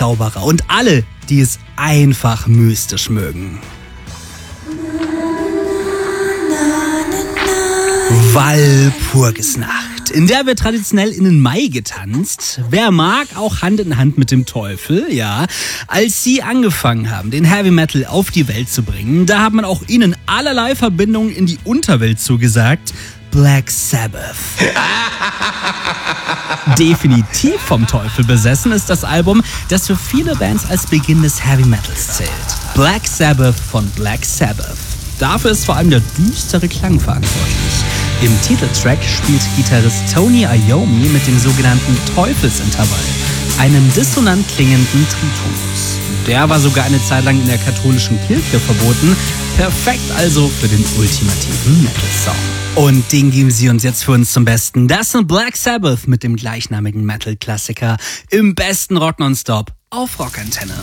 Zauberer und alle, die es einfach mystisch mögen. Walpurgisnacht, in der wird traditionell in den Mai getanzt. Wer mag, auch Hand in Hand mit dem Teufel, ja. Als sie angefangen haben, den Heavy Metal auf die Welt zu bringen, da hat man auch ihnen allerlei Verbindungen in die Unterwelt zugesagt. Black Sabbath. Definitiv vom Teufel besessen ist das Album, das für viele Bands als Beginn des Heavy Metals zählt. Black Sabbath von Black Sabbath. Dafür ist vor allem der düstere Klang verantwortlich. Im Titeltrack spielt Gitarrist Tony Iommi mit dem sogenannten Teufelsintervall, einem dissonant klingenden Tritonus. Der war sogar eine Zeit lang in der katholischen Kirche verboten. Perfekt also für den ultimativen Metal-Song. Und den geben sie uns jetzt für uns zum Besten. Das sind Black Sabbath mit dem gleichnamigen Metal-Klassiker im besten Rock Nonstop auf Rockantenne.